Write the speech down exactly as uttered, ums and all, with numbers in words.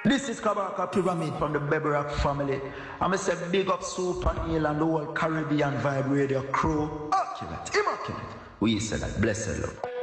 This is Kabaka Pyramid from the Baby Rock family. I'm going to say big up Super Neil and the whole Caribbean Vibe Radio crew. Immaculate, immaculate. We say that. Blessed love.